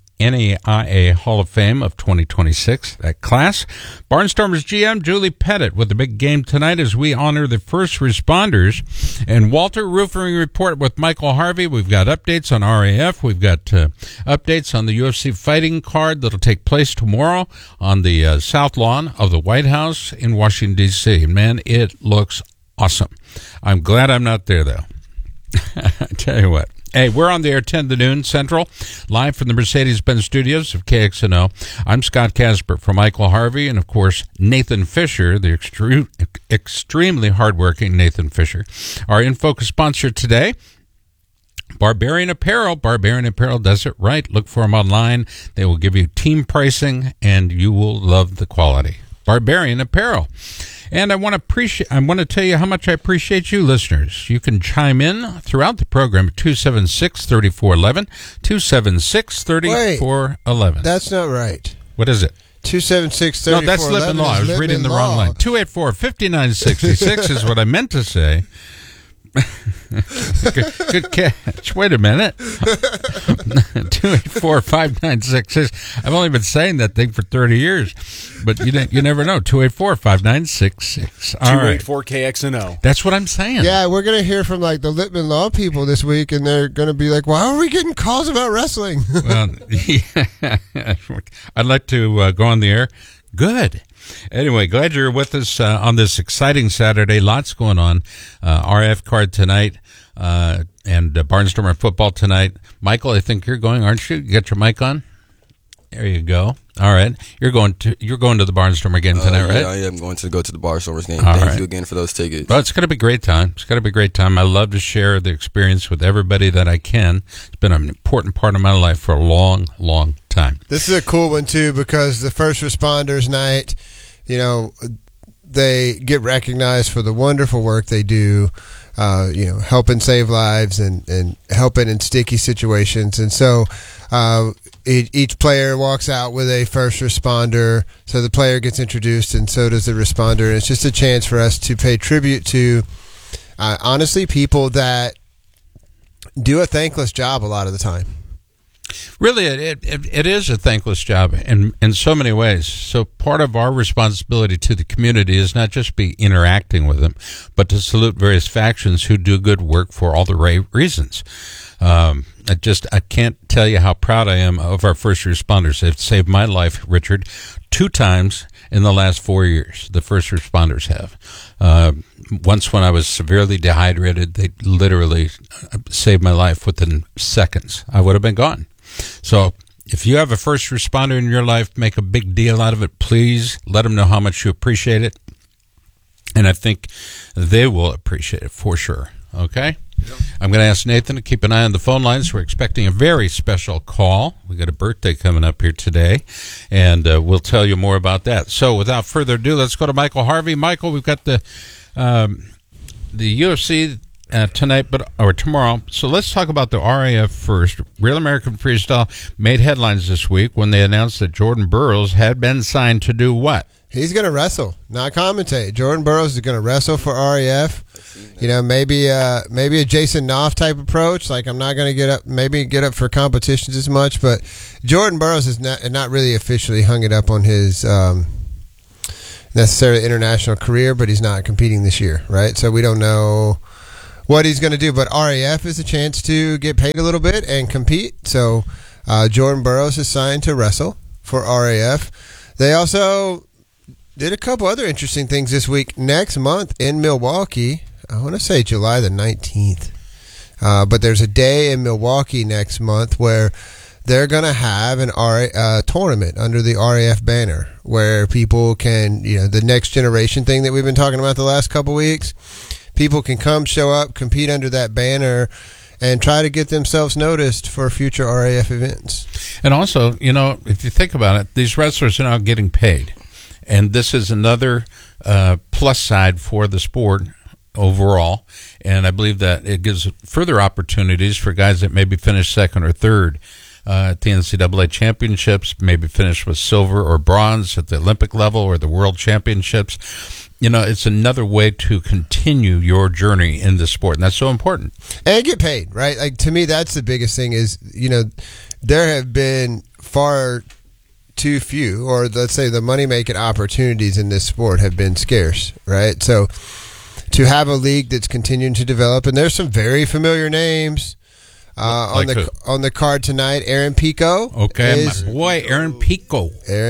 NEIA Hall of Fame of 2026, that class. Barnstormers GM Julie Pettit with the big game tonight as we honor the first responders. And Walter Roofing Report with Michael Harvey. We've got updates on RAF. We've got updates on the UFC fighting card that'll take place tomorrow on the South Lawn of the White House in Washington, D.C. Man, it looks awesome. I'm glad I'm not there, though. I tell you what. Hey, we're on the air 10 to noon Central, live from the Mercedes-Benz studios of KXNO. I'm Scott Casper for Michael Harvey and, of course, Nathan Fisher, the extremely hardworking Nathan Fisher. Our In Focus sponsor today, Barbarian Apparel. Barbarian Apparel does it right. Look for them online. They will give you team pricing, and you will love the quality. Barbarian Apparel. And I want to tell you how much I appreciate you listeners. You can chime in throughout the program at 276-3411, 276-3411. That's not right. What is it? 276-3411. No, that's Lippin Law. I was reading the wrong line. 284-5966 is what I meant to say. Good catch. Wait a minute. 284-5966. I've only been saying that thing for 30 years, but you never know. 284-5966. 284-KXNO. That's what I'm saying. Yeah, we're going to hear from like the Lippman Law people this week, and they're going to be like, why are we getting calls about wrestling? Well, yeah. I'd like to go on the air. Good. Anyway, glad you're with us on this exciting Saturday. Lots going on. RF card tonight and Barnstormer football tonight. Michael, I think you're going, aren't you? You got your mic on? There you go. All right. You're going to the Barnstormer game tonight, right? Yeah, I am going to go to the Barnstormers game. All Thank right. you again for those tickets. Well, it's going to be a great time. It's going to be a great time. I love to share the experience with everybody that I can. It's been an important part of my life for a long, long time. This is a cool one, too, because the first responders night, you know, they get recognized for the wonderful work they do, helping save lives and helping in sticky situations. And so each player walks out with a first responder, so the player gets introduced and so does the responder. And it's just a chance for us to pay tribute to, honestly, people that do a thankless job a lot of the time. Really, it is a thankless job in so many ways. So part of our responsibility to the community is not just be interacting with them, but to salute various factions who do good work for all the right reasons. I can't tell you how proud I am of our first responders. They've saved my life, Richard, 2 times in the last 4 years. The first responders have. Once when I was severely dehydrated, they literally saved my life within seconds. I would have been gone. So If you have a first responder in your life, make a big deal out of it. Please let them know how much you appreciate it. And I think they will appreciate it for sure. Okay? Yep. I'm going to ask Nathan to keep an eye on the phone lines. We're expecting a very special call. We got a birthday coming up here today, and we'll tell you more about that. So without further ado, let's go to Michael Harvey. Michael, we've got the UFC tonight, or tomorrow. So let's talk about the RAF first. Real American Freestyle made headlines this week when they announced that Jordan Burroughs had been signed to do what? He's going to wrestle, not commentate. Jordan Burroughs is going to wrestle for RAF. You know, maybe a Jason Knopf type approach. Like, I'm not going to get up for competitions as much, but Jordan Burroughs is not really officially hung it up on his necessarily international career, but he's not competing this year, right? So we don't know what he's going to do, but RAF is a chance to get paid a little bit and compete. So Jordan Burroughs is signed to wrestle for RAF. They also did a couple other interesting things this week. Next month in Milwaukee, I want to say July the 19th, but there's a day in Milwaukee next month where they're going to have a tournament under the RAF banner where people can, the next generation thing that we've been talking about the last couple weeks, people can come, show up, compete under that banner, and try to get themselves noticed for future RAF events. And also, if you think about it, these wrestlers are now getting paid. And this is another plus side for the sport overall. And I believe that it gives further opportunities for guys that maybe finish second or third at the NCAA championships, maybe finish with silver or bronze at the Olympic level or the world championships. It's another way to continue your journey in the sport. And that's so important. And get paid, right? Like, to me, that's the biggest thing is, there have been far too few, or let's say the money-making opportunities in this sport have been scarce, right? So to have a league that's continuing to develop, and there's some very familiar names on the card tonight. Aaron Pico. Okay, my boy, Aaron Pico.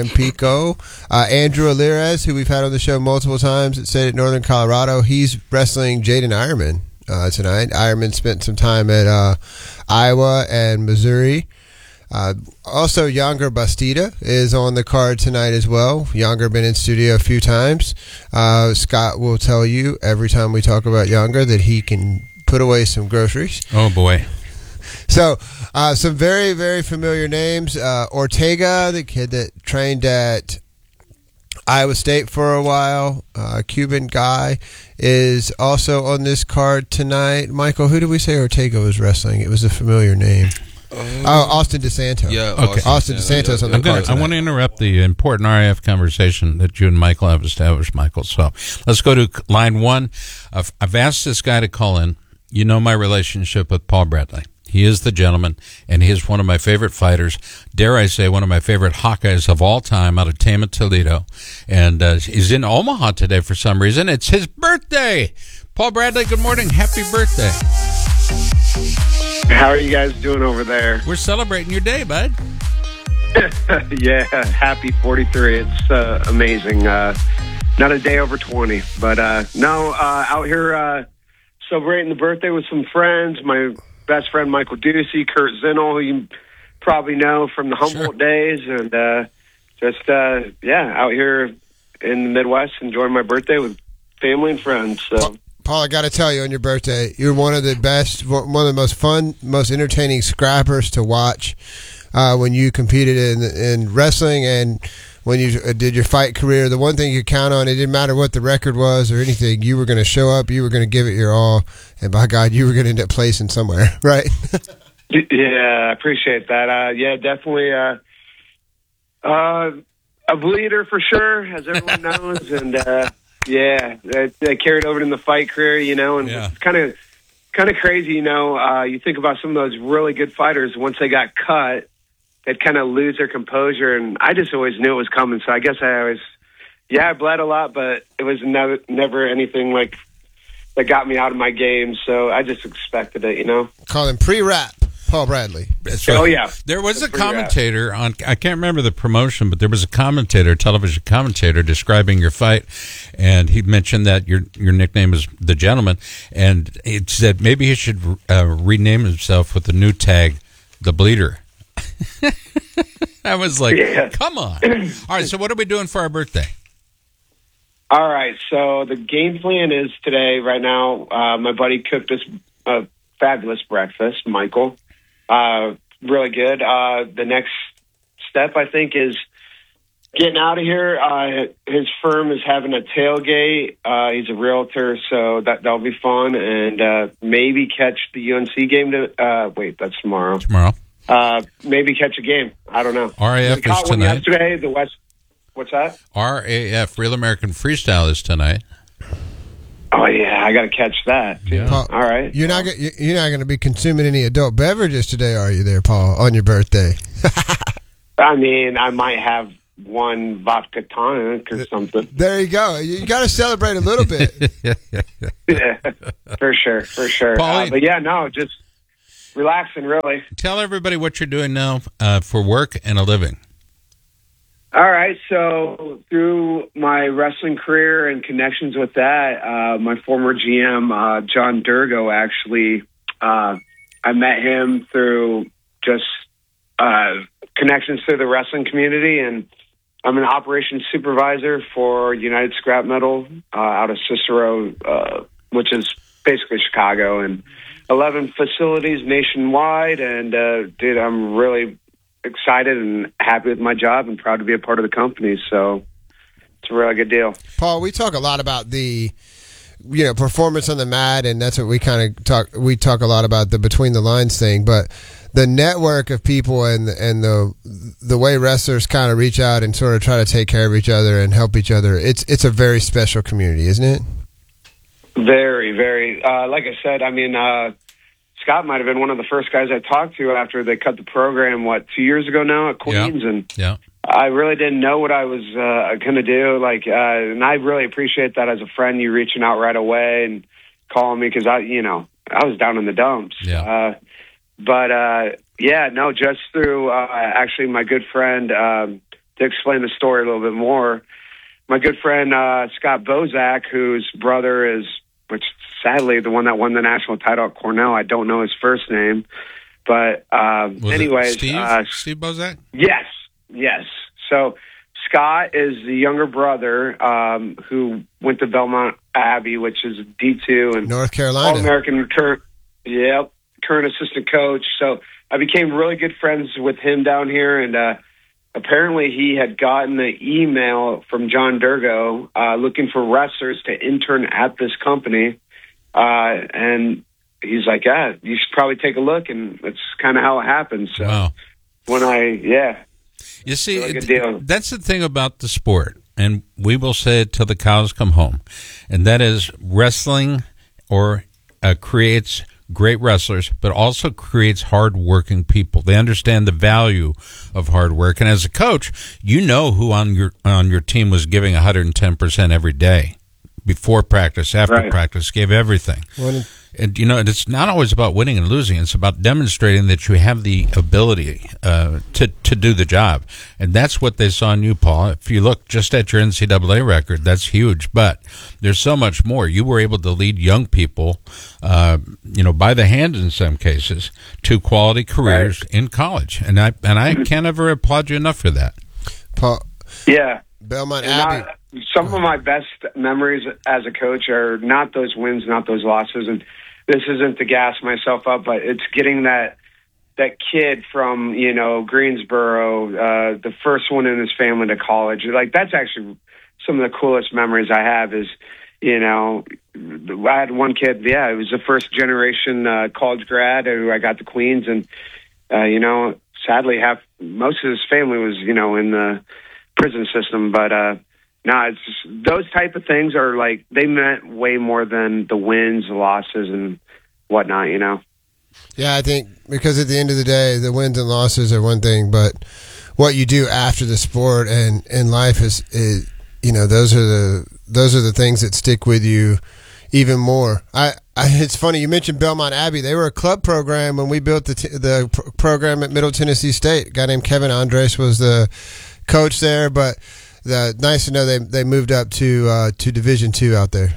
Andrew Alirez, who we've had on the show multiple times at State at Northern Colorado. He's wrestling Jaden Ironman tonight. Ironman spent some time at Iowa and Missouri. Also, Younger Bastida is on the card tonight as well. Younger been in studio a few times. Scott will tell you every time we talk about Younger that he can put away some groceries. Oh, boy. So, some very, very familiar names. Ortega, the kid that trained at Iowa State for a while, Cuban guy, is also on this card tonight. Michael, who did we say Ortega was wrestling? It was a familiar name. Austin DeSanto. Yeah, okay. Austin DeSanto's on the card tonight. I want to interrupt the important RAF conversation that you and Michael have established, Michael. So let's go to line one. I've asked this guy to call in. You know my relationship with Paul Bradley. He is the gentleman, and he is one of my favorite fighters. Dare I say, one of my favorite Hawkeyes of all time out of Tama, Toledo. And he's in Omaha today for some reason. It's his birthday. Paul Bradley, good morning. Happy birthday. How are you guys doing over there? We're celebrating your day, bud. Yeah, happy 43. It's amazing. Not a day over 20, but out here celebrating the birthday with some friends. My best friend Michael Ducey, Kurt Zinnel, who you probably know from the Humboldt days, and out here in the Midwest enjoying my birthday with family and friends. So. Paul, I got to tell you, on your birthday, you're one of the best, one of the most fun, most entertaining scrappers to watch when you competed in wrestling and when you did your fight career. The one thing you count on, it didn't matter what the record was or anything, you were going to show up, you were going to give it your all, and by God, you were going to end up placing somewhere, right? Yeah, I appreciate that. Definitely a bleeder for sure, as everyone knows, and that carried over in the fight career, and it's kind of crazy, you think about some of those really good fighters, once they got cut, they'd kind of lose their composure, and I just always knew it was coming, so I guess I bled a lot, but it was never anything like that got me out of my game, so I just expected it, Call him pre-rap. Paul Bradley. Right. Oh, yeah. There was a commentator on, I can't remember the promotion, but there was a television commentator describing your fight, and he mentioned that your nickname is The Gentleman, and it said maybe he should rename himself with the new tag, The Bleeder. I was like, come on. All right, so what are we doing for our birthday? All right, so the game plan is today, right now, my buddy cooked us a fabulous breakfast, Michael. Really good. The next step, I think, is getting out of here. His firm is having a tailgate. He's a realtor, so that'll be fun. And maybe catch the UNC game. Wait, that's tomorrow. Maybe catch a game. I don't know. RAF is tonight. Yesterday, the West. What's that? RAF, Real American Freestyle, is tonight. Oh yeah, I got to catch that. Yeah. Paul, all right. You're not going to be consuming any adult beverages today, are you? There, Paul, on your birthday. I mean, I might have one vodka tonic or something. There you go. You got to celebrate a little bit. Yeah, for sure. But yeah, no, just relaxing, really. Tell everybody what you're doing now for work and a living. All right, so through my wrestling career and connections with that, my former GM, John Durgo, actually, I met him through just connections through the wrestling community, and I'm an operations supervisor for United Scrap Metal out of Cicero, which is basically Chicago, and 11 facilities nationwide, and dude, I'm really excited and happy with my job and proud to be a part of the company. So it's a really good deal. Paul, we talk a lot about the performance on the mat, and that's what we kind of talk. We talk a lot about the between the lines thing, but the network of people and the way wrestlers kind of reach out and sort of try to take care of each other and help each other. It's a very special community, isn't it? Very, very. Like I said, I mean, Scott might have been one of the first guys I talked to after they cut the program, 2 years ago now at Queens. Yeah. I really didn't know what I was going to do. And I really appreciate that as a friend, you reaching out right away and calling me because I was down in the dumps. Yeah. Just through actually my good friend, to explain the story a little bit more, my good friend Scott Bozak, whose brother is, which sadly the one that won the national title at Cornell, I don't know his first name, but anyways, Steve Bozak? Yes. So Scott is the younger brother who went to Belmont Abbey, which is D2 and North Carolina, All-American current assistant coach. So I became really good friends with him down here, and apparently he had gotten an email from John Durgo looking for wrestlers to intern at this company. And he's like, you should probably take a look. And that's kind of how it happened. So wow. You see, really good deal. That's the thing about the sport. And we will say it till the cows come home. And that is wrestling creates great wrestlers, but also creates hard-working people. They understand the value of hard work. And as a coach, you know who on your team was giving 110% every day, before practice, after practice, gave everything. And it's not always about winning and losing. It's about demonstrating that you have the ability to do the job. And that's what they saw in you, Paul. If you look just at your NCAA record, that's huge. But there's so much more. You were able to lead young people, by the hand in some cases, to quality careers in college. And I can't ever applaud you enough for that. Paul. Yeah. Belmont Abbey. Some of my best memories as a coach are not those wins, not those losses. And this isn't to gas myself up, but it's getting that kid from, Greensboro, the first one in his family to college. Like, that's actually some of the coolest memories I have is, I had one kid, it was the first generation college grad who I got to Queens. And, sadly, most of his family was, in the prison system. But, it's just, those type of things are like, they meant way more than the wins, the losses, and whatnot, Yeah, I think because at the end of the day, the wins and losses are one thing, but what you do after the sport and in life is those are the things that stick with you even more. It's funny you mentioned Belmont Abbey. They were a club program when we built the program at Middle Tennessee State. A guy named Kevin Andres was the coach there, but nice to know they moved up to Division II out there.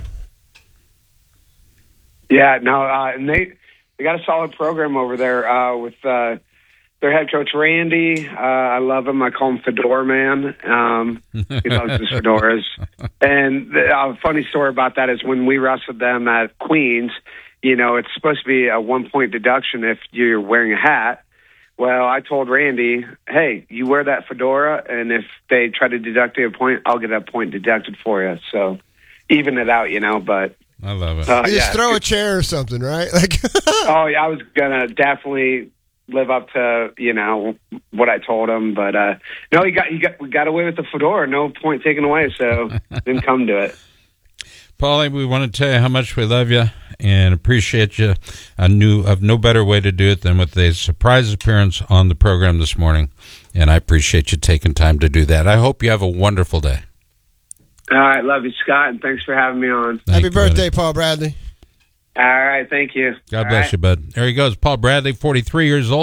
Yeah, no, and they got a solid program over there with their head coach, Randy. I love him. I call him Fedora Man. He loves his fedoras. And a funny story about that is when we wrestled them at Queens, it's supposed to be a 1-point deduction if you're wearing a hat. Well, I told Randy, hey, you wear that fedora, and if they try to deduct you a point, I'll get a point deducted for you. So even it out, but... I love it. You just throw a chair or something, right? Oh, yeah, I was going to definitely live up to, what I told him. But, no, we got away with the fedora. No point taken away, so didn't come to it. Paulie, we want to tell you how much we love you and appreciate you. I knew of no better way to do it than with a surprise appearance on the program this morning, and I appreciate you taking time to do that. I hope you have a wonderful day. All right, love you, Scott, and thanks for having me on. Happy birthday, Paul Bradley. All right, thank you. God bless you, bud. There he goes, Paul Bradley, 43 years old.